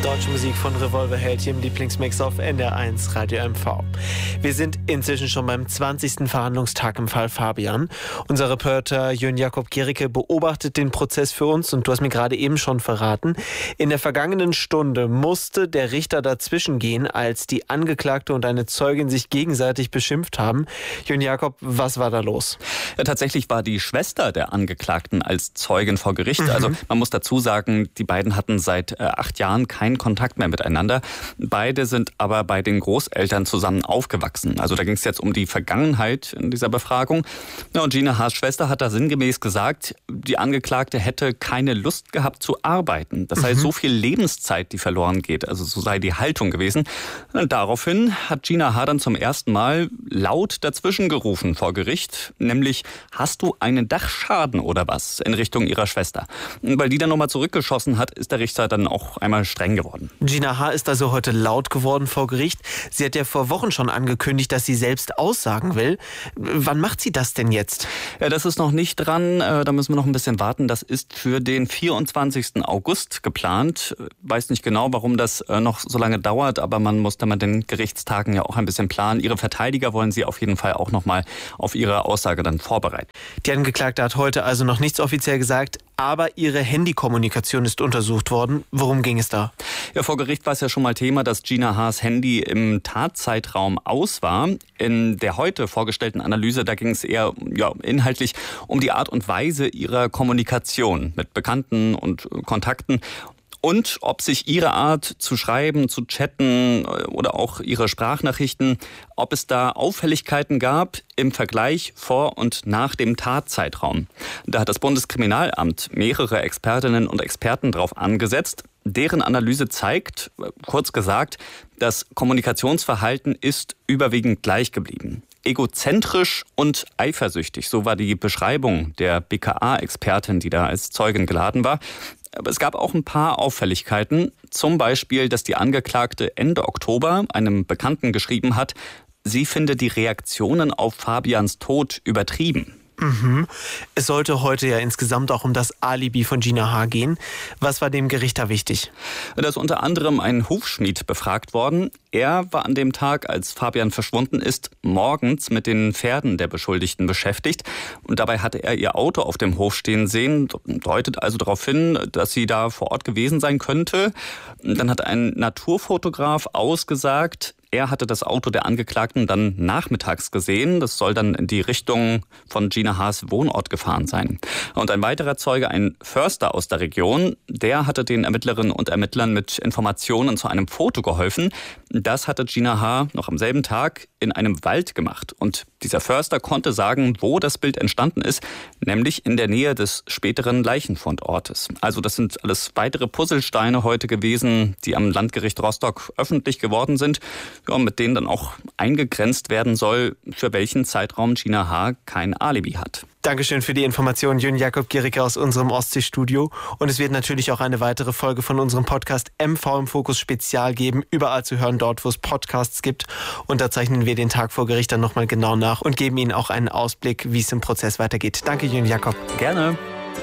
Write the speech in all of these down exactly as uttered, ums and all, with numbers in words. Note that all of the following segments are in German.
Deutsche Musik von Revolverheld hier im Lieblingsmix auf N D R eins Radio M V. Wir sind inzwischen schon beim zwanzigsten Verhandlungstag im Fall Fabian. Unser Reporter Jörn Jakob Gericke beobachtet den Prozess für uns und du hast mir gerade eben schon verraten, in der vergangenen Stunde musste der Richter dazwischen gehen, als die Angeklagte und eine Zeugin sich gegenseitig beschimpft haben. Jörn Jakob, was war da los? Ja, tatsächlich war die Schwester der Angeklagten als Zeugin vor Gericht. Mhm. Also man muss dazu sagen, die beiden hatten seit äh, acht Jahren keinen Kontakt mehr miteinander. Beide sind aber bei den Großeltern zusammen aufgewachsen. Also da ging es jetzt um die Vergangenheit in dieser Befragung. Ja, und Gina Haas' Schwester hat da sinngemäß gesagt, die Angeklagte hätte keine Lust gehabt zu arbeiten. Das sei mhm. so viel Lebenszeit, die verloren geht. Also so sei die Haltung gewesen. Und daraufhin hat Gina Haas dann zum ersten Mal laut dazwischen gerufen vor Gericht, nämlich: Hast du einen Dachschaden oder was? In Richtung ihrer Schwester. Und weil die dann nochmal zurückgeschossen hat, ist der Richter dann auch einmal streng geworden. Gina Haas ist also heute laut geworden vor Gericht. Sie hat ja vor Wochen schon angekündigt, dass sie selbst aussagen will. Wann macht sie das denn jetzt? Ja, das ist noch nicht dran. Da müssen wir noch ein bisschen warten. Das ist für den vierundzwanzigsten August geplant. Weiß nicht genau, warum das noch so lange dauert, aber man muss dann mit den Gerichtstagen ja auch ein bisschen planen. Ihre Verteidiger wollen sie auf jeden Fall auch noch mal auf ihre Aussage dann vorbereiten. Die Angeklagte hat heute also noch nichts offiziell gesagt, aber ihre Handykommunikation ist untersucht worden. Worum ging es da? Ja, vor Gericht war es ja schon mal Thema, dass Gina Haas' Handy im Tatzeitraum aus war. In der heute vorgestellten Analyse, da ging es eher ja, inhaltlich um die Art und Weise ihrer Kommunikation mit Bekannten und Kontakten. Und ob sich ihre Art zu schreiben, zu chatten oder auch ihre Sprachnachrichten, ob es da Auffälligkeiten gab im Vergleich vor und nach dem Tatzeitraum. Da hat das Bundeskriminalamt mehrere Expertinnen und Experten drauf angesetzt. Deren Analyse zeigt, kurz gesagt, das Kommunikationsverhalten ist überwiegend gleich geblieben. Egozentrisch und eifersüchtig, so war die Beschreibung der B K A-Expertin, die da als Zeugin geladen war. Aber es gab auch ein paar Auffälligkeiten. Zum Beispiel, dass die Angeklagte Ende Oktober einem Bekannten geschrieben hat, sie finde die Reaktionen auf Fabians Tod übertrieben. Mhm. Es sollte heute ja insgesamt auch um das Alibi von Gina Haas gehen. Was war dem Gericht da wichtig? Da ist unter anderem ein Hufschmied befragt worden. Er war an dem Tag, als Fabian verschwunden ist, morgens mit den Pferden der Beschuldigten beschäftigt. Und dabei hatte er ihr Auto auf dem Hof stehen sehen. Deutet also darauf hin, dass sie da vor Ort gewesen sein könnte. Dann hat ein Naturfotograf ausgesagt, er hatte das Auto der Angeklagten dann nachmittags gesehen. Das soll dann in die Richtung von Gina Haas' Wohnort gefahren sein. Und ein weiterer Zeuge, ein Förster aus der Region, der hatte den Ermittlerinnen und Ermittlern mit Informationen zu einem Foto geholfen. Das hatte Gina Haas noch am selben Tag in einem Wald gemacht. Und dieser Förster konnte sagen, wo das Bild entstanden ist, nämlich in der Nähe des späteren Leichenfundortes. Also das sind alles weitere Puzzlesteine heute gewesen, die am Landgericht Rostock öffentlich geworden sind. Ja, mit denen dann auch eingegrenzt werden soll, für welchen Zeitraum Gina Haas kein Alibi hat. Dankeschön für die Information, Jörn Jakob Gericke aus unserem Ostseestudio. Und es wird natürlich auch eine weitere Folge von unserem Podcast M V im Fokus Spezial geben. Überall zu hören, dort wo es Podcasts gibt. Und da zeichnen wir den Tag vor Gericht dann nochmal genau nach und geben Ihnen auch einen Ausblick, wie es im Prozess weitergeht. Danke, Jörn Jakob. Gerne.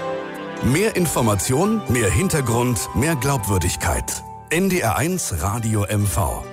Mehr Information, mehr Hintergrund, mehr Glaubwürdigkeit. N D R eins Radio M V.